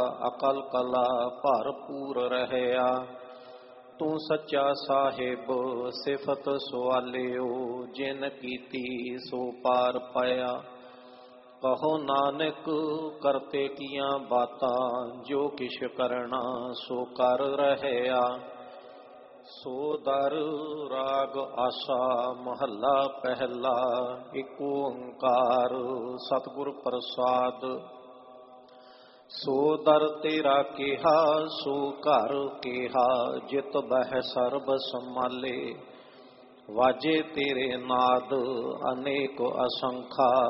ਅਕਲ ਕਲਾ ਭਰਪੂਰ ਰਹਿਆ। ਤੂੰ ਸੱਚਾ ਸਾਹਿਬ ਸਿਫਤ ਸੁਆਲਿਓ, ਜਿਨ ਕੀਤੀ ਸੋ ਪਾਰ ਪਾਇਆ। ਕਹੋ ਨਾਨਕ ਕਰਤੇ ਕੀਆਂ ਬਾਤਾਂ, ਜੋ ਕਿਛ ਕਰਨਾ ਸੋ ਕਰ ਰਹਿਆ। ਸੋ ਦਰ ਰਾਗ ਆਸਾ ਮਹੱਲਾ ਪਹਿਲਾ। ਏਕ ਓੰਕਾਰ ਸਤਿਗੁਰ ਪ੍ਰਸਾਦ। ਸੋ ਦਰ ਤੇਰਾ ਕਿਹਾ ਸੋ ਘਰ ਕਿਹਾ, ਜਿਤ ਬਹਿ ਸਰਬ ਸੰਮਾਲੇ। ਵਾਜੇ ਤੇਰੇ ਨਾਦ ਅਨੇਕ ਅਸੰਖਾ,